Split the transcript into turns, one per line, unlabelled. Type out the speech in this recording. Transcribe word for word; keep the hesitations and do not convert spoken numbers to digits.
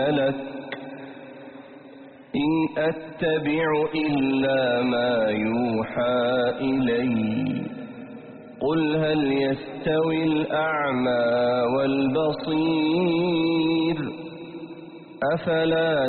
لك إن أتبع إلا ما يوحى إلي قل هل يستوي الأعمى والبصير أفلا